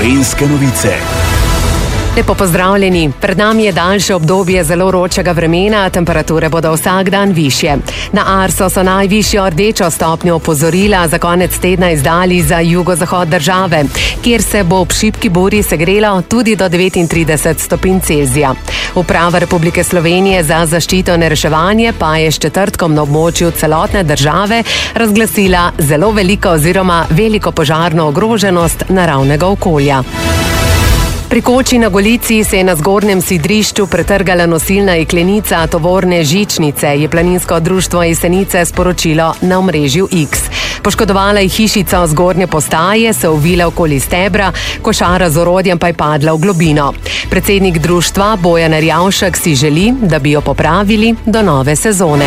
Gorenjske novice. Lepo pozdravljeni. Pred nami je daljše obdobje zelo vročega vremena, temperature bodo vsak dan višje. Na Arso so najvišjo rdečo stopnjo opozorila za konec tedna izdali za jugozahod države, kjer se bo ob šibki burji segrelo tudi do 39 stopinj Celzija. Uprava Republike Slovenije za zaščito in reševanje pa je s četrtkom na območju celotne države razglasila zelo veliko požarno ogroženost naravnega okolja. Pri Koči na Golici se je na zgornjem sidrišču pretrgala nosilna jeklenica tovorne žičnice, je planinsko društvo Jesenice sporočilo na omrežju X. Poškodovala je hišica zgornje postaje, se ovila okoli stebra, košara z orodjem pa je padla v globino. Predsednik društva Bojan Erjavšek si želi, da bi jo popravili do nove sezone.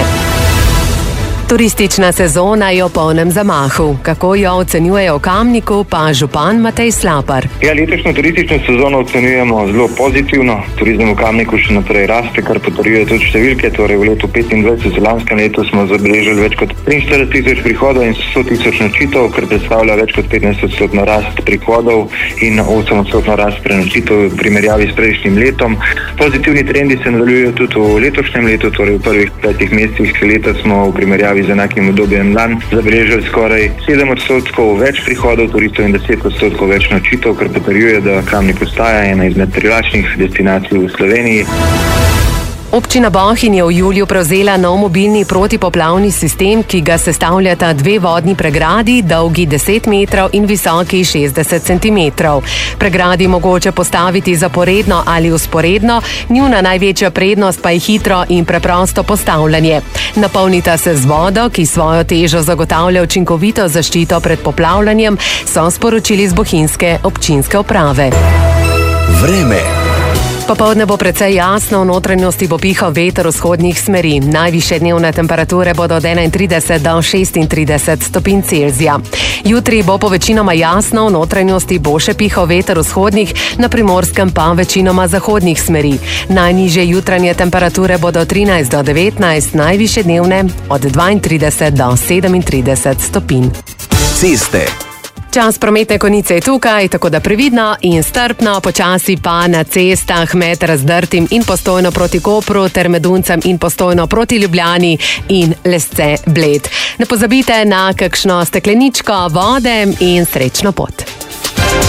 Turistična sezona je v polnem zamahu. Kako jo ocenjujejo v Kamniku, pa župan Matej Slapar. Letošnjo turistično sezono ocenjujemo zelo pozitivno. Turizem v Kamniku še naprej raste, kar potrjuje tudi številke. Torej v letu 2025, v lanskem letu smo zabeležili več kot 43 tisoč prihodov in 100 tisoč nočitev, kar predstavlja več kot 15% rast prihodov in 8% rast prenočitev v primerjavi s prejšnjim letom. Pozitivni trendi se nadaljujejo tudi v letošnjem letu, torej v prvih 5 mesecih leta smo v primerjavi z enakim obdobjem lani zabeležili skoraj 7% več prihodov turistov in 10% več nočitev, kar potrjuje, da Kamnik ostaja ena izmed privlačnih destinacij v Sloveniji. Občina Bohinj je v juliju prevzela nov mobilni protipoplavni sistem, ki ga sestavljata 2 vodni pregradi, dolgi 10 metrov in visoki 60 centimetrov. Pregradi mogoče postaviti zaporedno ali vzporedno, njuna največja prednost pa je hitro in preprosto postavljanje. Napolnita se z vodo, ki svojo težo zagotavlja učinkovito zaščito pred poplavljanjem, so sporočili z bohinjske občinske uprave. Vreme. Popoldne bo precej jasno, v notranjosti bo pihal veter vzhodnih smeri. Najvišje dnevne temperature bodo od 31 do 36 stopinj Celzija. Jutri bo povečinoma jasno, v notranjosti bo še pihal veter vzhodnih, na Primorskem pa večinoma zahodnih smeri. Najnižje jutranje temperature bodo 13 do 19, najvišje dnevne od 32 do 37 stopinj. Ceste. Čas prometne konice je tukaj, tako da previdno in strpno, počasi pa na cestah med Razdrtim in Postojno proti Kopru ter Meduncem in Postojno proti Ljubljani in Lesce Bled. Ne pozabite na kakšno stekleničko vode in srečno pot.